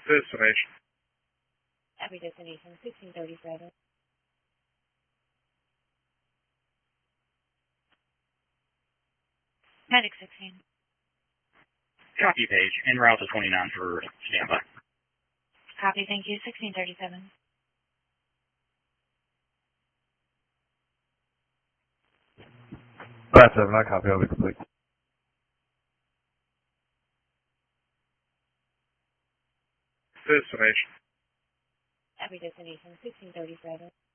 Destination. Every destination, 1637. Medic 16. Copy page. En route to 29 for standby. Copy, thank you, 1637. Flat 7, I copy, I'll be complete. Destination. Every destination, 1637.